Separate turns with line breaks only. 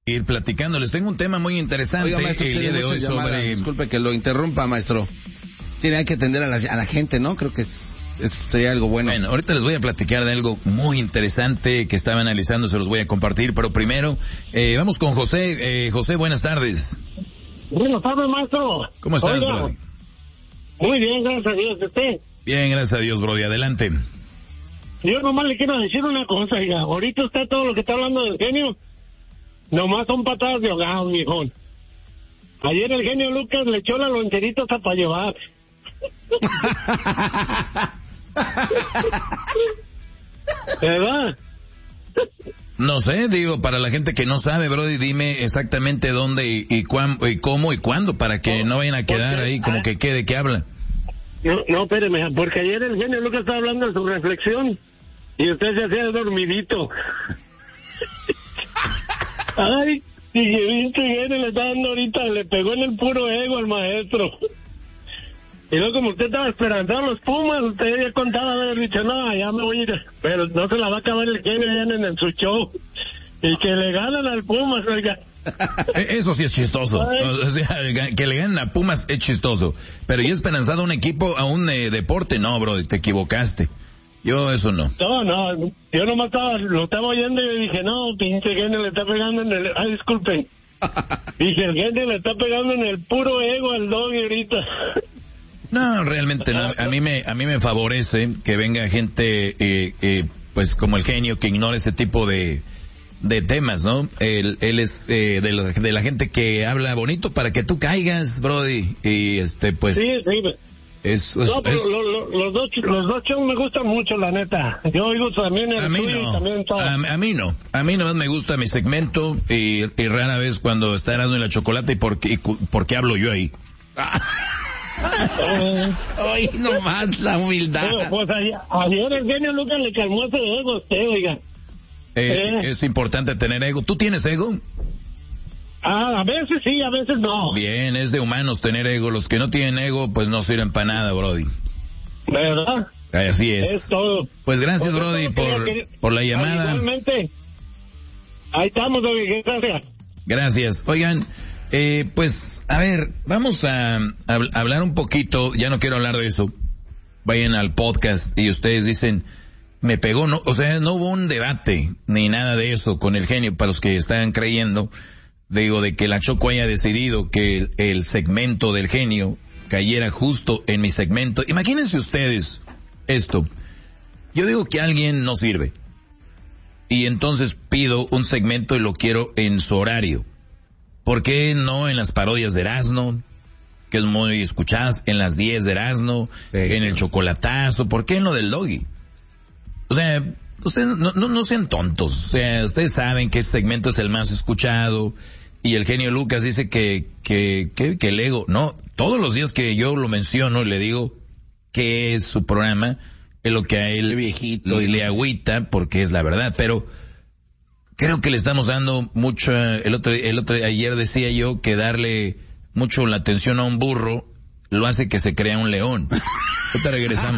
Ir platicando, les tengo un tema muy interesante.
Oiga, maestro,
el día de hoy sobre...
Disculpe que lo interrumpa, maestro. Tiene que atender a la gente, ¿no? Creo que sería algo bueno.
Bueno, ahorita les voy a platicar de algo muy interesante que estaba analizando, se los voy a compartir, pero primero, vamos con José. José, buenas tardes.
Buenas tardes, maestro.
¿Cómo estás, bro?
Muy bien, gracias a Dios. ¿Usted?
Bien, gracias a Dios, Brody. Adelante.
Yo nomás le quiero decir una cosa, oiga. Ahorita usted todo lo que está hablando del genio, nomás son patadas de ahogado, viejón. Ayer el genio Lucas le echó la loncherita hasta para llevar. ¿Verdad?
No sé, digo, para la gente que no sabe, Brody, dime exactamente dónde y cómo y cuándo, para que no vayan a quedar ahí como que quede que habla.
No, espéreme, porque ayer el genio Lucas estaba hablando de su reflexión y usted se hacía dormidito. Ay, y viste, genio le está dando ahorita, le pegó en el puro ego al maestro. Y luego, como usted estaba esperanzado a los Pumas, usted ya contaba haber dicho, no, ya me voy a ir, pero no se la va a acabar el genio ya en su show. Y que le ganan al Pumas, oiga.
Eso sí es chistoso. O sea, que le ganen a Pumas es chistoso. Pero yo esperanzado a un equipo, a un deporte, no, bro, te equivocaste. Yo eso no.
No, yo nomás lo estaba oyendo y dije, no, pinche genio le está pegando en el... Ay, disculpen. Dije, el genio le está pegando en el puro ego al doggy ahorita.
No, realmente no. A mí me favorece que venga gente, pues como el genio, que ignore ese tipo de temas, ¿no? Él es de la gente que habla bonito para que tú caigas, Brody. Y pues...
Sí. Los dos shows me gustan mucho, la neta. Yo oigo también el tuyo y también todo.
A mí no. A mí nomás me gusta mi segmento y rara vez cuando está Erasmo y la Chocolate y porque hablo yo ahí.
Ay, nomás la humildad.
Bueno, pues ayer el genio Lucas le calmó ese ego a usted, oiga.
Es importante tener ego. ¿Tú tienes ego?
A veces sí, a veces no.
Bien, es de humanos tener ego. Los que no tienen ego, pues no sirven para nada, Brody.
¿Verdad?
Así es.
Es todo.
Pues gracias, Brody, por la llamada.
Igualmente. Ahí estamos, Brody. Gracias.
Gracias. Oigan, pues, a ver, vamos a hablar un poquito. Ya no quiero hablar de eso. Vayan al podcast y ustedes dicen, me pegó, no, o sea, no hubo un debate ni nada de eso con el genio. Para los que están creyendo, digo, de que la Choco haya decidido que el segmento del genio cayera justo en mi segmento. Imagínense ustedes esto. Yo digo que alguien no sirve y entonces pido un segmento y lo quiero en su horario. ¿Por qué no en las parodias de Erasmo, que es muy escuchadas, en las 10 de Erasmo, sí, en el chocolatazo? ¿Por qué en lo del doggy? O sea, ustedes no sean tontos. O sea, ustedes saben que ese segmento es el más escuchado y el genio Lucas dice que el ego, no, todos los días que yo lo menciono y le digo que es su programa, es lo que a él viejito y le agüita porque es la verdad, pero creo que le estamos dando mucho. Ayer decía yo que darle mucho la atención a un burro lo hace que se crea un león. Ahorita regresamos.